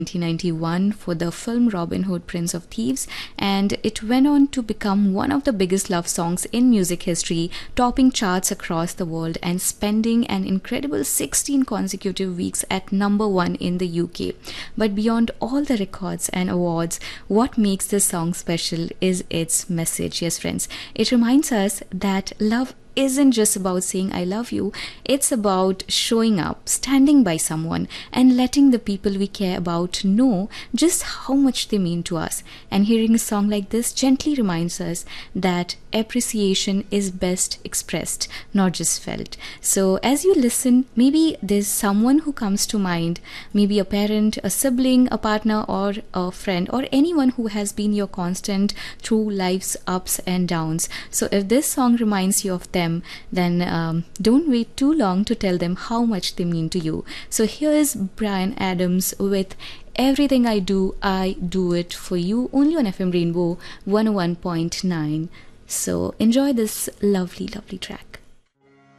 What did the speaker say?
1991 for the film Robin Hood, Prince of Thieves, and it went on to become one of the biggest love songs in music history, topping charts across the world and spending an incredible 16 consecutive weeks at number one in the UK. But beyond all the records and awards, what makes this song special is its message. Yes, friends, it reminds us that love isn't just about saying I love you, it's about showing up, standing by someone, and letting the people we care about know just how much they mean to us. And hearing a song like this gently reminds us that appreciation is best expressed, not just felt. So as you listen, maybe there's someone who comes to mind, maybe a parent, a sibling, a partner, or a friend, or anyone who has been your constant through life's ups and downs. So if this song reminds you of them, then don't wait too long to tell them how much they mean to you. So here is Bryan Adams with Everything I Do It For You, only on FM Rainbow 101.9. So enjoy this lovely, lovely track.